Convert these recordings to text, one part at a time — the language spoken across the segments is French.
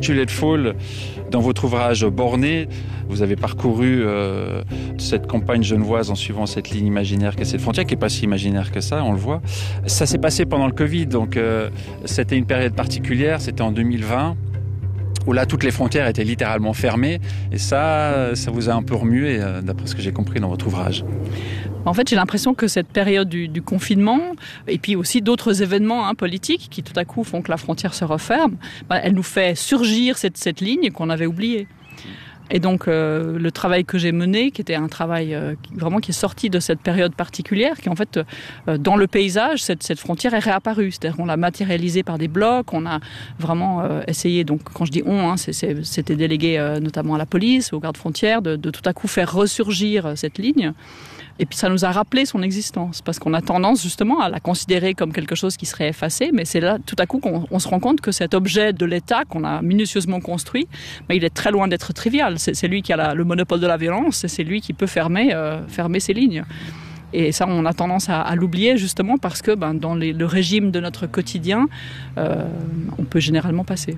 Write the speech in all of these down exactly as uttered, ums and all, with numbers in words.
Juliette Faul, dans votre ouvrage Borné, vous avez parcouru euh, cette campagne genevoise en suivant cette ligne imaginaire qu'est cette frontière, qui n'est pas si imaginaire que ça, on le voit. Ça s'est passé pendant le Covid, donc euh, c'était une période particulière, c'était en deux mille vingt, où là, toutes les frontières étaient littéralement fermées. Et ça, ça vous a un peu remué, euh, d'après ce que j'ai compris dans votre ouvrage. En fait, j'ai l'impression que cette période du, du confinement, et puis aussi d'autres événements hein, politiques qui tout à coup font que la frontière se referme, bah, elle nous fait surgir cette, cette ligne qu'on avait oubliée. Et donc euh, le travail que j'ai mené, qui était un travail euh, qui, vraiment qui est sorti de cette période particulière, qui en fait euh, dans le paysage, cette, cette frontière est réapparue. C'est-à-dire qu'on l'a matérialisée par des blocs, on a vraiment euh, essayé, donc quand je dis on, hein, c'est, c'est, c'était délégué euh, notamment à la police, aux gardes-frontières, de, de tout à coup faire ressurgir cette ligne. Et puis ça nous a rappelé son existence, parce qu'on a tendance justement à la considérer comme quelque chose qui serait effacé, mais c'est là tout à coup qu'on on se rend compte que cet objet de l'État qu'on a minutieusement construit, mais il est très loin d'être trivial. C'est, c'est lui qui a la, le monopole de la violence, et c'est lui qui peut fermer, euh, fermer ses lignes. Et ça, on a tendance à, à l'oublier justement parce que ben, dans les, le régime de notre quotidien, euh, on peut généralement passer.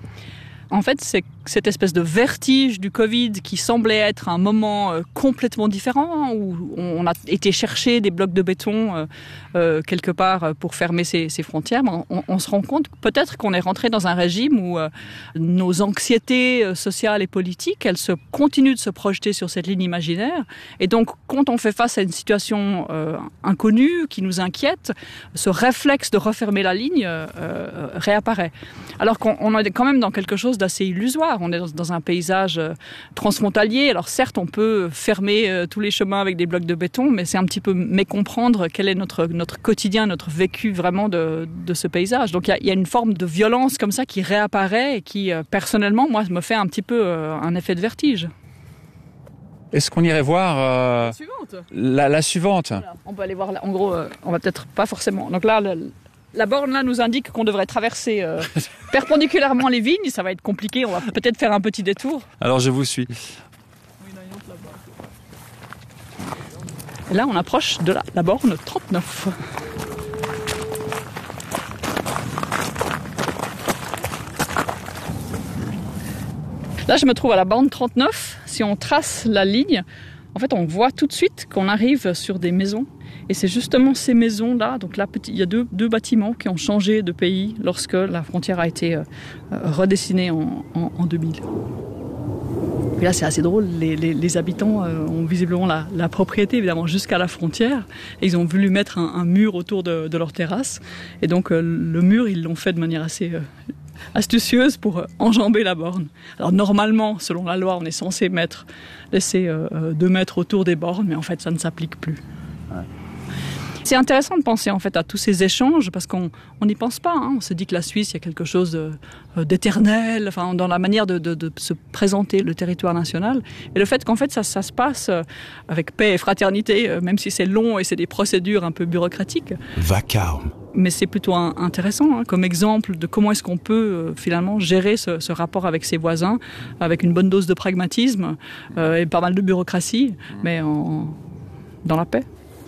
En fait, c'est cette espèce de vertige du Covid qui semblait être un moment euh, complètement différent, où on a été chercher des blocs de béton euh, euh, quelque part pour fermer ces, ces frontières. On, on se rend compte peut-être qu'on est rentré dans un régime où euh, nos anxiétés sociales et politiques, elles se continuent de se projeter sur cette ligne imaginaire. Et donc, quand on fait face à une situation euh, inconnue qui nous inquiète, ce réflexe de refermer la ligne euh, euh, réapparaît. Alors qu'on on est quand même dans quelque chose d'assez illusoire. On est dans, dans un paysage euh, transfrontalier. Alors certes, on peut fermer euh, tous les chemins avec des blocs de béton, mais c'est un petit peu mécomprendre quel est notre, notre quotidien, notre vécu vraiment de, de ce paysage. Donc il y, y a une forme de violence comme ça qui réapparaît et qui, euh, personnellement, moi, me fait un petit peu euh, un effet de vertige. Est-ce qu'on irait voir euh, la suivante la, la suivante voilà. On peut aller voir, là. En gros, euh, on va peut-être pas forcément... Donc là... Le, La borne là nous indique qu'on devrait traverser euh, perpendiculairement les vignes. Ça va être compliqué, on va peut-être faire un petit détour. Alors je vous suis. Et là on approche de la, la borne trente-neuf. Là je me trouve à la borne trente-neuf. Si on trace la ligne, en fait on voit tout de suite qu'on arrive sur des maisons. Et c'est justement ces maisons-là, donc là, il y a deux, deux bâtiments qui ont changé de pays lorsque la frontière a été euh, redessinée en, en, en deux mille. Et là, c'est assez drôle, les, les, les habitants euh, ont visiblement la, la propriété, évidemment, jusqu'à la frontière. Et ils ont voulu mettre un, un mur autour de, de leur terrasse. Et donc, euh, le mur, ils l'ont fait de manière assez... Euh, astucieuse pour euh, enjamber la borne. Alors normalement, selon la loi, on est censé mettre, laisser euh, deux mètres autour des bornes, mais en fait, ça ne s'applique plus. Ouais. C'est intéressant de penser en fait à tous ces échanges parce qu'on n'y pense pas. Hein. On se dit que la Suisse, il y a quelque chose de, euh, d'éternel, enfin, dans la manière de, de, de se présenter le territoire national. Et le fait qu'en fait ça, ça se passe avec paix et fraternité, euh, même si c'est long et c'est des procédures un peu bureaucratiques. Vacarme. Mais c'est plutôt un, intéressant hein, comme exemple de comment est-ce qu'on peut euh, finalement gérer ce, ce rapport avec ses voisins, avec une bonne dose de pragmatisme euh, et pas mal de bureaucratie, mais en, dans la paix.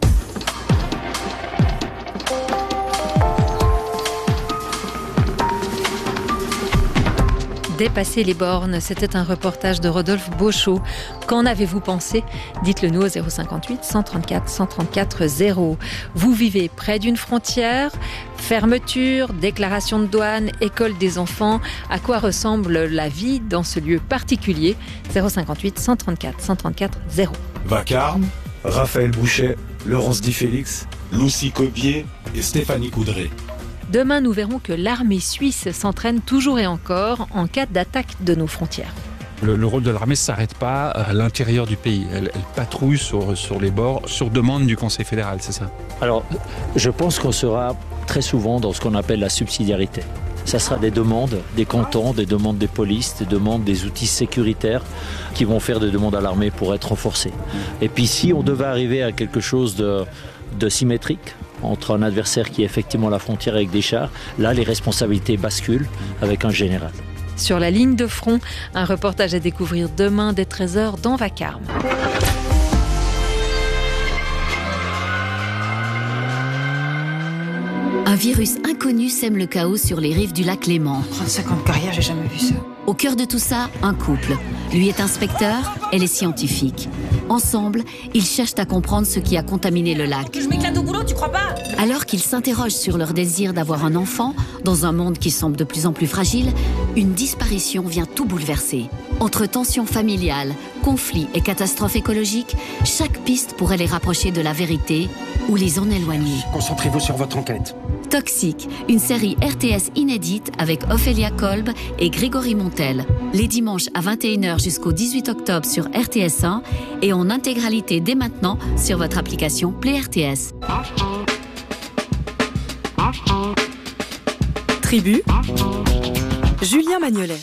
Dépasser les bornes, c'était un reportage de Rodolphe Beauchot. Qu'en avez-vous pensé ? Dites-le nous au zéro cinquante-huit cent trente-quatre cent trente-quatre zéro. Vous vivez près d'une frontière ? Fermeture, déclaration de douane, école des enfants. À quoi ressemble la vie dans ce lieu particulier ? zéro cinquante-huit cent trente-quatre cent trente-quatre zéro. Vacarme, Raphaël Bouchet, Laurence Di Félix, Lucie Cobier et Stéphanie Coudray. Demain, nous verrons que l'armée suisse s'entraîne toujours et encore en cas d'attaque de nos frontières. Le, le rôle de l'armée ne s'arrête pas à l'intérieur du pays. Elle, elle patrouille sur, sur les bords, sur demande du Conseil fédéral, c'est ça ? Alors, je pense qu'on sera très souvent dans ce qu'on appelle la subsidiarité. Ça sera des demandes des cantons, des demandes des polices, des demandes des outils sécuritaires qui vont faire des demandes à l'armée pour être renforcés. Et puis si on devait arriver à quelque chose de, de symétrique, entre un adversaire qui est effectivement à la frontière avec des chars, là les responsabilités basculent avec un général. Sur la ligne de front, un reportage à découvrir demain dès treize heures dans Vacarme. Un virus inconnu sème le chaos sur les rives du lac Léman. trente-cinq ans de carrière, j'ai jamais vu ça. Au cœur de tout ça, un couple. Lui est inspecteur, elle est scientifique. Ensemble, ils cherchent à comprendre ce qui a contaminé le lac. Je m'éclate au boulot, tu crois pas? Alors qu'ils s'interrogent sur leur désir d'avoir un enfant, dans un monde qui semble de plus en plus fragile, une disparition vient tout bouleverser. Entre tensions familiales, conflits et catastrophes écologiques, chaque piste pourrait les rapprocher de la vérité ou les en éloigner. Concentrez-vous sur votre enquête. Toxique, une série R T S inédite avec Ophélia Kolb et Grégory Montel. Les dimanches à vingt et une heures jusqu'au dix-huit octobre sur R T S un et en intégralité dès maintenant sur votre application Play R T S. Tribu, Julien Magnolet.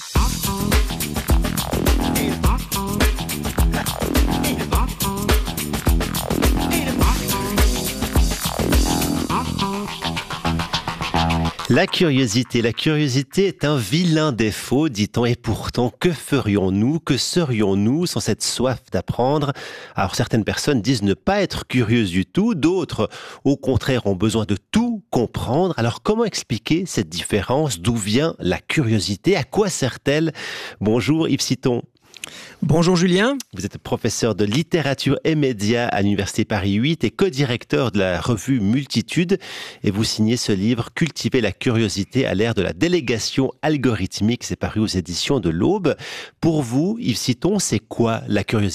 La curiosité, la curiosité est un vilain défaut, dit-on, et pourtant, que ferions-nous, que serions-nous sans cette soif d'apprendre? Alors certaines personnes disent ne pas être curieuses du tout, d'autres, au contraire, ont besoin de tout comprendre. Alors comment expliquer cette différence? D'où vient la curiosité? À quoi sert-elle? Bonjour Yves Citon. Bonjour Julien. Vous êtes professeur de littérature et médias à l'Université Paris huit et co-directeur de la revue Multitude. Et vous signez ce livre « Cultiver la curiosité à l'ère de la délégation algorithmique ». C'est paru aux éditions de l'Aube. Pour vous, Yves Citon, c'est quoi la curiosité ?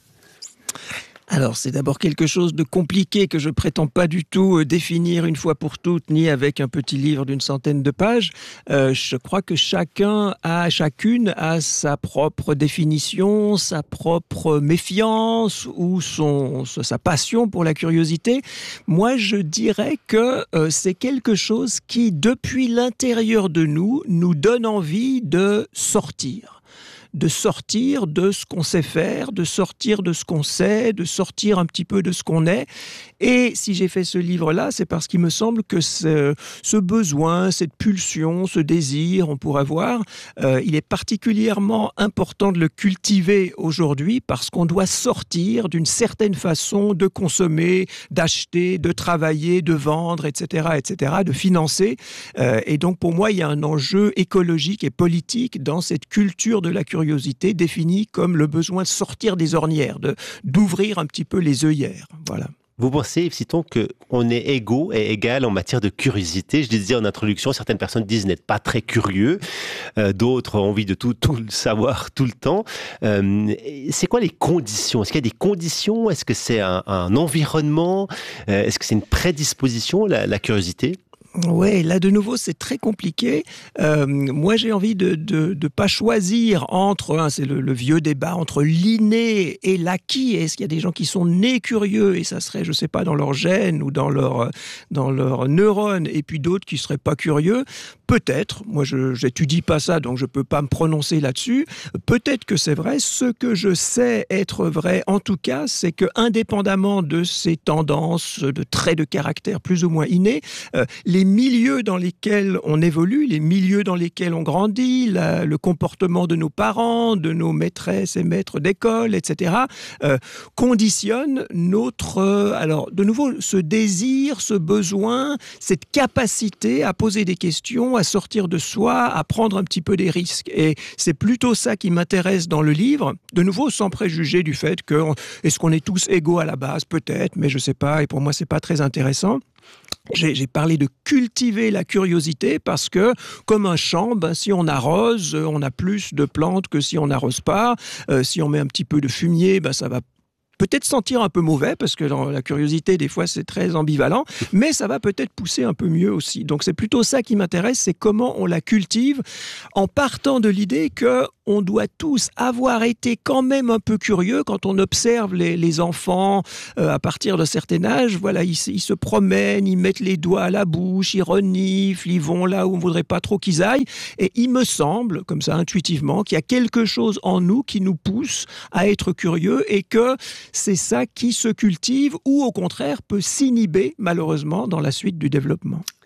Alors, c'est d'abord quelque chose de compliqué que je prétends pas du tout définir une fois pour toutes, ni avec un petit livre d'une centaine de pages. Euh, je crois que chacun a, chacune a sa propre définition, sa propre méfiance ou son, sa passion pour la curiosité. Moi, je dirais que euh, c'est quelque chose qui, depuis l'intérieur de nous, nous donne envie de sortir. de sortir de ce qu'on sait faire, de sortir de ce qu'on sait, de sortir un petit peu de ce qu'on est. Et si j'ai fait ce livre-là, c'est parce qu'il me semble que ce, ce besoin, cette pulsion, ce désir, on pourrait voir, euh, il est particulièrement important de le cultiver aujourd'hui parce qu'on doit sortir d'une certaine façon de consommer, d'acheter, de travailler, de vendre, et cetera, et cetera, de financer. Euh, et donc pour moi, il y a un enjeu écologique et politique dans cette culture de la curiosité curiosité définie comme le besoin de sortir des ornières, de, d'ouvrir un petit peu les œillères. Voilà. Vous pensez, Yves Citon, qu'on est égaux et égal en matière de curiosité? Je disais en introduction, certaines personnes disent n'être pas très curieux, euh, d'autres ont envie de tout, tout le savoir tout le temps. Euh, c'est quoi les conditions? Est-ce qu'il y a des conditions? Est-ce que c'est un, un environnement? euh, Est-ce que c'est une prédisposition, la, la curiosité? Ouais, là de nouveau c'est très compliqué. Euh, moi j'ai envie de de, de pas choisir entre, hein, c'est le, le vieux débat entre l'inné et l'acquis. Est-ce qu'il y a des gens qui sont nés curieux et ça serait, je sais pas, dans leur gène ou dans leur dans leurs neurones, et puis d'autres qui seraient pas curieux? Peut-être. Moi je j'étudie pas ça, donc je peux pas me prononcer là-dessus. Peut-être que c'est vrai. Ce que je sais être vrai, en tout cas, c'est que indépendamment de ces tendances, de traits de caractère plus ou moins innés, euh, les Les milieux dans lesquels on évolue, les milieux dans lesquels on grandit, la, le comportement de nos parents, de nos maîtresses et maîtres d'école, et cetera, euh, conditionnent notre, euh, alors de nouveau, ce désir, ce besoin, cette capacité à poser des questions, à sortir de soi, à prendre un petit peu des risques. Et c'est plutôt ça qui m'intéresse dans le livre, de nouveau sans préjuger du fait que, est-ce qu'on est tous égaux à la base? Peut-être, mais je sais pas, et pour moi c'est pas très intéressant. J'ai, j'ai parlé de cultiver la curiosité parce que, comme un champ, ben, si on arrose, on a plus de plantes que si on n'arrose pas. Euh, si on met un petit peu de fumier, ben, ça va peut-être sentir un peu mauvais, parce que dans la curiosité, des fois, c'est très ambivalent, mais ça va peut-être pousser un peu mieux aussi. Donc, c'est plutôt ça qui m'intéresse, c'est comment on la cultive, en partant de l'idée que on doit tous avoir été quand même un peu curieux quand on observe les, les enfants euh, à partir d'un certain âge. Voilà, ils, ils se promènent, ils mettent les doigts à la bouche, ils reniflent, ils vont là où on ne voudrait pas trop qu'ils aillent. Et il me semble, comme ça intuitivement, qu'il y a quelque chose en nous qui nous pousse à être curieux et que c'est ça qui se cultive ou au contraire peut s'inhiber malheureusement dans la suite du développement.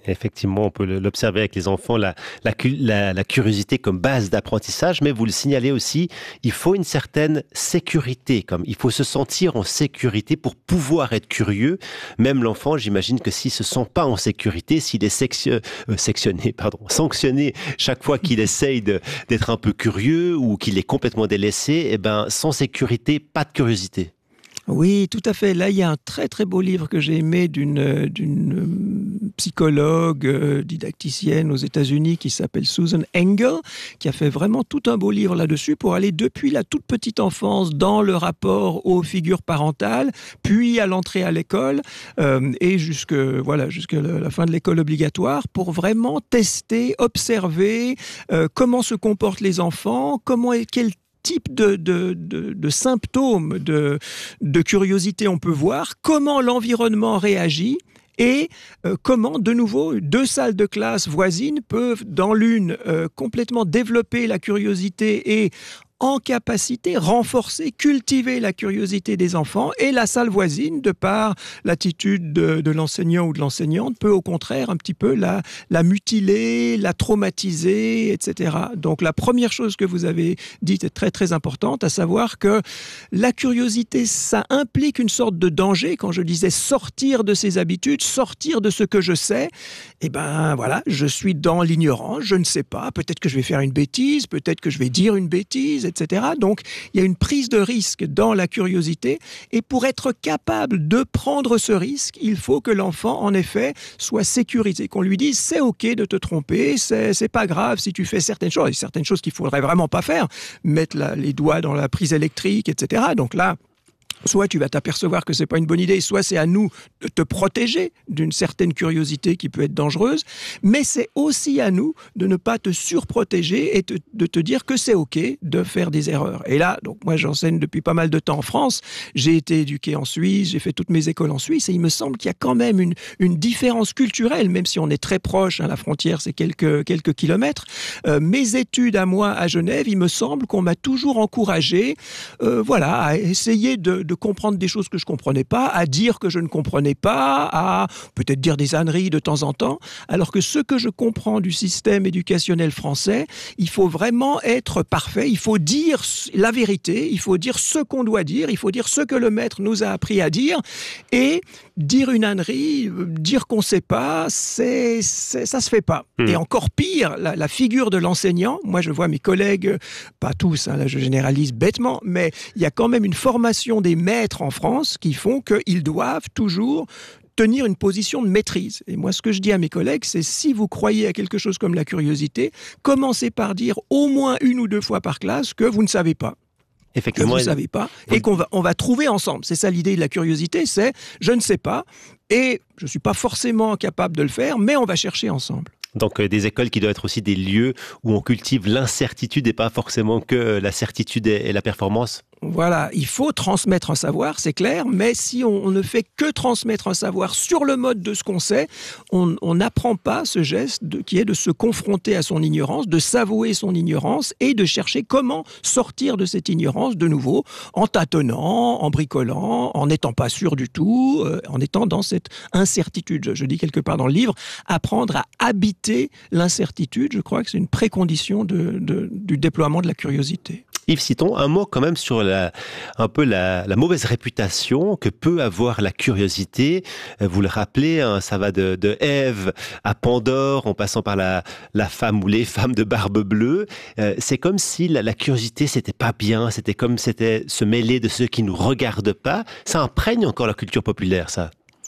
Effectivement, on peut l'observer avec les enfants, la, la, la, la curiosité comme base d'apprentissage, mais vous le signalez aussi, il faut une certaine sécurité, comme il faut se sentir en sécurité pour pouvoir être curieux. Même l'enfant, j'imagine que s'il se sent pas en sécurité, s'il est section, euh, sectionné, pardon, sanctionné chaque fois qu'il essaye de, d'être un peu curieux ou qu'il est complètement délaissé, eh ben, sans sécurité, pas de curiosité. Oui, tout à fait. Là, il y a un très très beau livre que j'ai aimé d'une, d'une psychologue euh, didacticienne aux États-Unis qui s'appelle Susan Engel, qui a fait vraiment tout un beau livre là-dessus pour aller depuis la toute petite enfance dans le rapport aux figures parentales, puis à l'entrée à l'école euh, et jusque voilà jusqu'à la fin de l'école obligatoire pour vraiment tester, observer euh, comment se comportent les enfants, comment et quel type de, de, de, de symptômes de, de curiosité on peut voir, comment l'environnement réagit et euh, comment, de nouveau, deux salles de classe voisines peuvent, dans l'une, euh, complètement développer la curiosité et en capacité, renforcer, cultiver la curiosité des enfants, et la salle voisine, de par l'attitude de, de l'enseignant ou de l'enseignante, peut au contraire un petit peu la, la mutiler, la traumatiser, et cetera. Donc la première chose que vous avez dite est très très importante, à savoir que la curiosité, ça implique une sorte de danger. Quand je disais sortir de ses habitudes, sortir de ce que je sais, eh ben voilà, je suis dans l'ignorance, je ne sais pas, peut-être que je vais faire une bêtise, peut-être que je vais dire une bêtise, et cetera. Donc, il y a une prise de risque dans la curiosité, et pour être capable de prendre ce risque, il faut que l'enfant, en effet, soit sécurisé, qu'on lui dise c'est ok de te tromper, c'est, c'est pas grave si tu fais certaines choses, et certaines choses qu'il faudrait vraiment pas faire, mettre la, les doigts dans la prise électrique, et cetera. Donc là, soit tu vas t'apercevoir que c'est pas une bonne idée, soit c'est à nous de te protéger d'une certaine curiosité qui peut être dangereuse, mais c'est aussi à nous de ne pas te surprotéger et te, de te dire que c'est ok de faire des erreurs. Et là, donc moi j'enseigne depuis pas mal de temps en France, j'ai été éduqué en Suisse, j'ai fait toutes mes écoles en Suisse, et il me semble qu'il y a quand même une, une différence culturelle, même si on est très proche, hein, la frontière c'est quelques, quelques kilomètres. Euh, mes études à moi à Genève, il me semble qu'on m'a toujours encouragé euh, voilà, à essayer de, de comprendre des choses que je comprenais pas, à dire que je ne comprenais pas, à peut-être dire des âneries de temps en temps, alors que ce que je comprends du système éducationnel français, il faut vraiment être parfait, il faut dire la vérité, il faut dire ce qu'on doit dire, il faut dire ce que le maître nous a appris à dire, et dire une ânerie, dire qu'on sait pas, c'est, c'est, ça se fait pas. Mmh. Et encore pire, la, la figure de l'enseignant, moi je vois mes collègues, pas tous, hein, là je généralise bêtement, mais il y a quand même une formation des maîtres en France qui font qu'ils doivent toujours tenir une position de maîtrise. Et moi, ce que je dis à mes collègues, c'est si vous croyez à quelque chose comme la curiosité, commencez par dire au moins une ou deux fois par classe que vous ne savez pas. Effectivement, que vous ne savez pas, et qu'on va, on va trouver ensemble. C'est ça l'idée de la curiosité, c'est je ne sais pas, et je ne suis pas forcément capable de le faire, mais on va chercher ensemble. Donc euh, des écoles qui doivent être aussi des lieux où on cultive l'incertitude et pas forcément que la certitude et, et la performance. Voilà, il faut transmettre un savoir, c'est clair, mais si on, on ne fait que transmettre un savoir sur le mode de ce qu'on sait, on n'apprend pas ce geste de, qui est de se confronter à son ignorance, de s'avouer son ignorance et de chercher comment sortir de cette ignorance de nouveau, en tâtonnant, en bricolant, en n'étant pas sûr du tout, euh, en étant dans cette incertitude. Je, je dis quelque part dans le livre, apprendre à habiter l'incertitude, je crois que c'est une précondition de, de, du déploiement de la curiosité. Yves Citon, un mot quand même sur la, un peu la, la mauvaise réputation que peut avoir la curiosité. Vous le rappelez, hein, ça va de, de Ève à Pandore, en passant par la, la femme ou les femmes de barbe bleue. Euh, c'est comme si la, la curiosité, c'était pas bien, c'était comme c'était se mêler de ceux qui nous regardent pas. Ça imprègne encore la culture populaire, ça.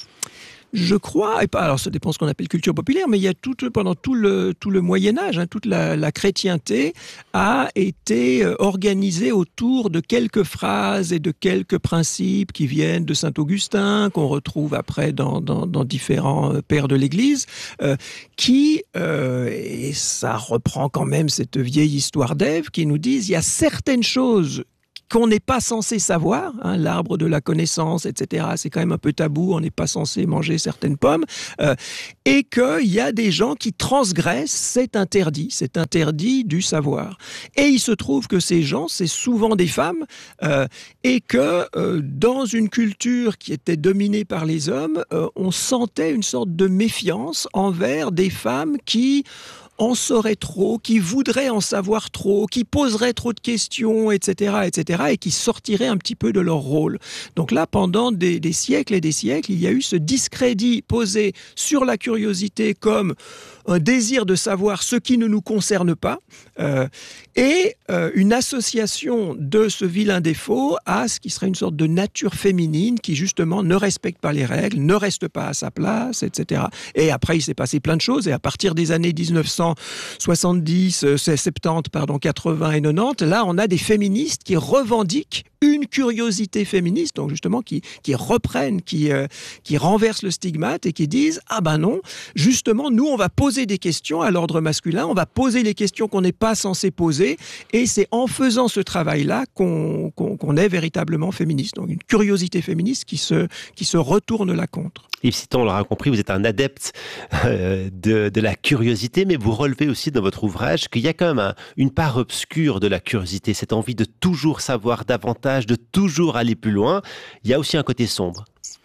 Je crois, et pas, alors ça dépend de ce qu'on appelle culture populaire, mais il y a tout, pendant tout le, tout le Moyen-Âge, hein, toute la, la chrétienté a été organisée autour de quelques phrases et de quelques principes qui viennent de Saint-Augustin, qu'on retrouve après dans, dans, dans différents pères de l'Église, euh, qui, euh, et ça reprend quand même cette vieille histoire d'Ève, qui nous disent il y a certaines choses qu'on n'est pas censé savoir, hein, l'arbre de la connaissance, et cetera. C'est quand même un peu tabou, on n'est pas censé manger certaines pommes, euh, et qu'il y a des gens qui transgressent cet interdit, cet interdit du savoir. Et il se trouve que ces gens, c'est souvent des femmes, euh, et que euh, dans une culture qui était dominée par les hommes, euh, on sentait une sorte de méfiance envers des femmes qui en sauraient trop, qui voudraient en savoir trop, qui poseraient trop de questions, et cetera, et cetera, et qui sortiraient un petit peu de leur rôle. Donc là, pendant des, des siècles et des siècles, il y a eu ce discrédit posé sur la curiosité comme un désir de savoir ce qui ne nous concerne pas, euh, et euh, une association de ce vilain défaut à ce qui serait une sorte de nature féminine qui justement ne respecte pas les règles, ne reste pas à sa place, et cetera. Et après, il s'est passé plein de choses, et à partir des années dix-neuf cent soixante-dix, soixante-dix, pardon, quatre-vingts et quatre-vingt-dix, là, on a des féministes qui revendiquent une curiosité féministe, donc justement qui, qui reprennent, qui, euh, qui renversent le stigmate et qui disent « Ah ben non, justement, nous, on va poser des questions à l'ordre masculin, on va poser les questions qu'on n'est pas censé poser, et c'est en faisant ce travail-là qu'on, qu'on, qu'on est véritablement féministe. » Donc une curiosité féministe qui se, qui se retourne la contre. Yves Citon, on l'aura compris, vous êtes un adepte euh, de, de la curiosité, mais vous relevez aussi dans votre ouvrage qu'il y a quand même un, une part obscure de la curiosité, cette envie de toujours savoir davantage, de toujours aller plus loin. Il y a aussi un côté sombre.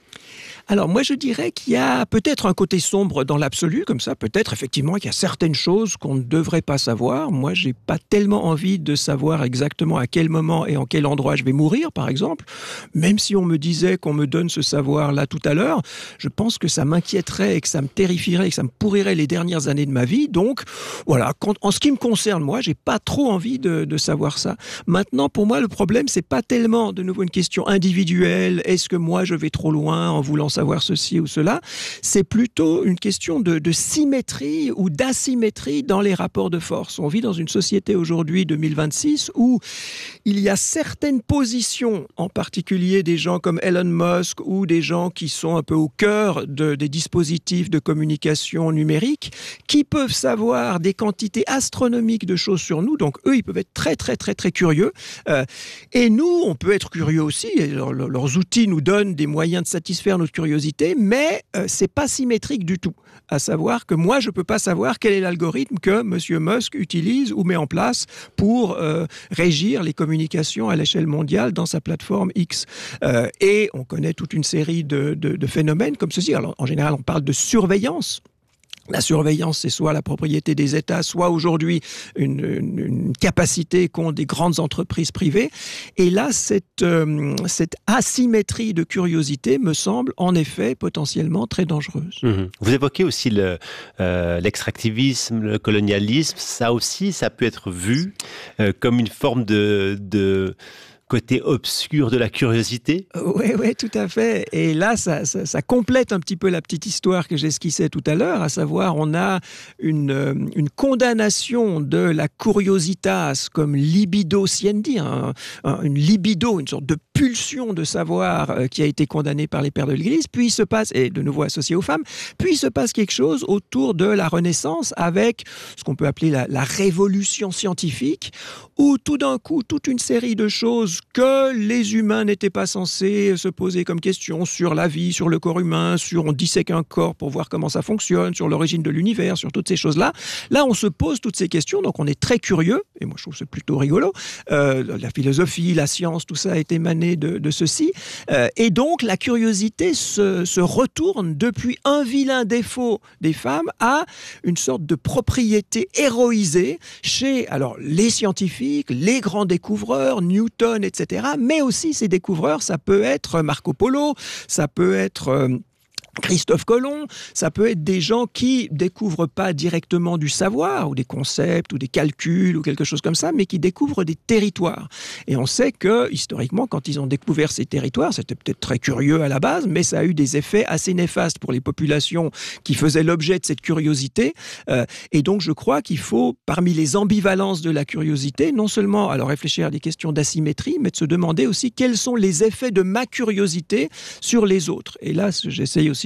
Alors moi je dirais qu'il y a peut-être un côté sombre dans l'absolu, comme ça, peut-être effectivement qu'il y a certaines choses qu'on ne devrait pas savoir. Moi j'ai pas tellement envie de savoir exactement à quel moment et en quel endroit je vais mourir, par exemple. Même si on me disait qu'on me donne ce savoir-là tout à l'heure, je pense que ça m'inquiéterait et que ça me terrifierait et que ça me pourrirait les dernières années de ma vie. Donc voilà, en ce qui me concerne, moi j'ai pas trop envie de, de savoir ça. Maintenant, pour moi, le problème c'est pas tellement de nouveau une question individuelle. Est-ce que moi je vais trop loin en voulant savoir ceci ou cela, c'est plutôt une question de, de symétrie ou d'asymétrie dans les rapports de force. On vit dans une société aujourd'hui, deux mille vingt-six, où il y a certaines positions, en particulier des gens comme Elon Musk ou des gens qui sont un peu au cœur de, des dispositifs de communication numérique, qui peuvent savoir des quantités astronomiques de choses sur nous. Donc eux, ils peuvent être très, très, très, très curieux. Euh, et nous, on peut être curieux aussi. Et leur, leurs outils nous donnent des moyens de satisfaire notre curiosité, mais euh, c'est pas symétrique du tout. À savoir que moi, je peux pas savoir quel est l'algorithme que Monsieur Musk utilise ou met en place pour euh, régir les communications à l'échelle mondiale dans sa plateforme X. Euh, et on connaît toute une série de, de, de phénomènes comme ceci. Alors, en général, on parle de surveillance. La surveillance, c'est soit la propriété des États, soit aujourd'hui une, une, une capacité qu'ont des grandes entreprises privées. Et là, cette, euh, cette asymétrie de curiosité me semble en effet potentiellement très dangereuse. Mmh. Vous évoquez aussi le, euh, l'extractivisme, le colonialisme. Ça aussi, ça peut être vu euh, comme une forme de... de... côté obscur de la curiosité. Oui, oui, tout à fait. Et là, ça, ça, ça complète un petit peu la petite histoire que j'esquissais tout à l'heure, à savoir, on a une, une condamnation de la curiositas comme libido siendi, un, un, une libido, une sorte de pulsion de savoir euh, qui a été condamnée par les pères de l'Église, puis il se passe, et de nouveau associé aux femmes, puis il se passe quelque chose autour de la Renaissance avec ce qu'on peut appeler la, la révolution scientifique, où tout d'un coup, toute une série de choses que les humains n'étaient pas censés se poser comme question sur la vie, sur le corps humain, sur on dissèque un corps pour voir comment ça fonctionne, sur l'origine de l'univers, sur toutes ces choses-là. Là, on se pose toutes ces questions, donc on est très curieux, et moi je trouve que c'est plutôt rigolo. Euh, la philosophie, la science, tout ça est émané de, de ceci. Euh, et donc, la curiosité se, se retourne depuis un vilain défaut des femmes à une sorte de propriété héroïsée chez alors, les scientifiques, les grands découvreurs, Newton, et cetera. Mais aussi, ces découvreurs, ça peut être Marco Polo, ça peut être... Euh, Christophe Colomb, ça peut être des gens qui découvrent pas directement du savoir ou des concepts ou des calculs ou quelque chose comme ça, mais qui découvrent des territoires. Et on sait que, historiquement, quand ils ont découvert ces territoires, c'était peut-être très curieux à la base, mais ça a eu des effets assez néfastes pour les populations qui faisaient l'objet de cette curiosité. Euh, et donc, je crois qu'il faut, parmi les ambivalences de la curiosité, non seulement alors réfléchir à des questions d'asymétrie, mais de se demander aussi quels sont les effets de ma curiosité sur les autres. Et là, j'essaye aussi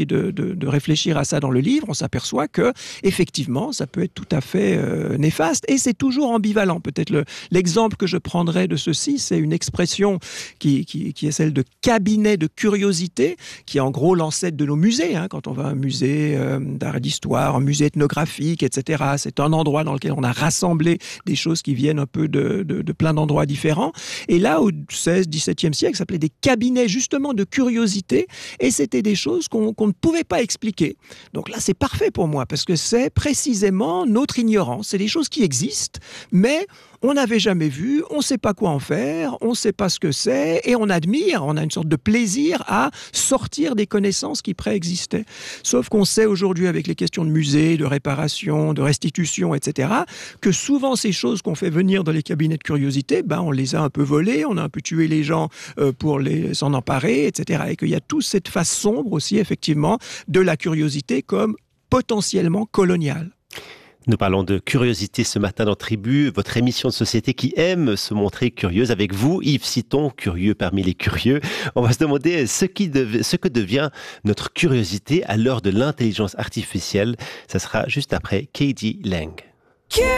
essayé de, de, de réfléchir à ça dans le livre, on s'aperçoit que effectivement, ça peut être tout à fait euh, néfaste et c'est toujours ambivalent. Peut-être le, l'exemple que je prendrais de ceci, c'est une expression qui, qui, qui est celle de cabinet de curiosité, qui est en gros l'ancêtre de nos musées. Hein, quand on va à un musée euh, d'art et d'histoire, un musée ethnographique, et cetera, c'est un endroit dans lequel on a rassemblé des choses qui viennent un peu de, de, de plein d'endroits différents. Et là, au seizième, dix-septième siècle, ça s'appelait des cabinets justement de curiosité et c'était des choses qu'on, qu'on ne pouvait pas expliquer. Donc là, c'est parfait pour moi parce que c'est précisément notre ignorance. C'est des choses qui existent, mais on n'avait jamais vu, on ne sait pas quoi en faire, on ne sait pas ce que c'est et on admire, on a une sorte de plaisir à sortir des connaissances qui préexistaient. Sauf qu'on sait aujourd'hui avec les questions de musée, de réparation, de restitution, et cetera, que souvent ces choses qu'on fait venir dans les cabinets de curiosité, ben, on les a un peu volées, on a un peu tué les gens euh, pour les, s'en emparer, et cetera. Et qu'il y a toute cette face sombre aussi, effectivement, de la curiosité comme potentiellement coloniale. Nous parlons de curiosité ce matin dans Tribu, votre émission de société qui aime se montrer curieuse avec vous, Yves Citon, curieux parmi les curieux. On va se demander ce, qui dev- ce que devient notre curiosité à l'heure de l'intelligence artificielle. Ça sera juste après K D Lang.